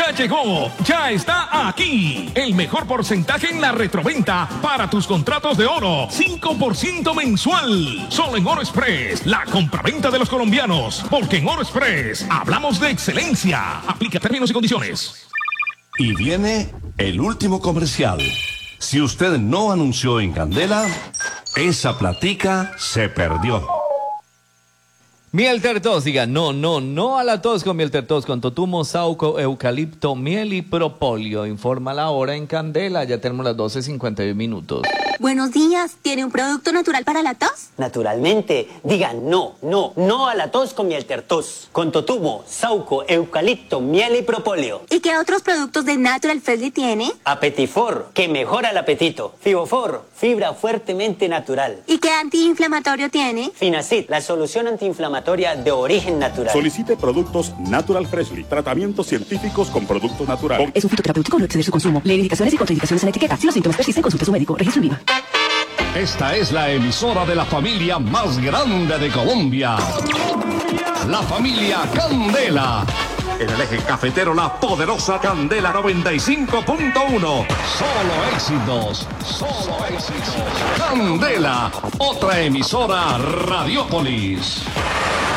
Ya llegó, ya está aquí. El mejor porcentaje en la retroventa para tus contratos de oro. 5% mensual. Solo en Oro Express, la compraventa de los colombianos. Porque en Oro Express hablamos de excelencia. Aplica términos y condiciones. Y viene el último comercial. Si usted no anunció en Candela, esa platica se perdió. Miel Tertos, diga no a la tos con Miel Tertos, con totumo, sauco, eucalipto, miel y propóleo. Informa la hora en Candela, ya tenemos las 12:51 minutos. Buenos días, ¿tiene un producto natural para la tos? Naturalmente, diga no a la tos con Miel Tertos, con totumo, sauco, eucalipto, miel y propóleo. ¿Y qué otros productos de Natural Freshly tiene? Apetifor, que mejora el apetito. Fibofor, fibra fuertemente natural. ¿Y qué antiinflamatorio tiene? Finacid, la solución antiinflamatoria de origen natural. Solicite productos Natural Freshly, tratamientos científicos con productos naturales. Es un fitoterapéutico, no exceder su consumo. Lee indicaciones y contraindicaciones en la etiqueta. Si los síntomas persisten, consulte a su médico. Registro en Viva. Esta es la emisora de la familia más grande de Colombia. La familia Candela. En el eje cafetero, la poderosa Candela 95.1. Solo éxitos, solo éxitos. Candela, otra emisora Radiopolis.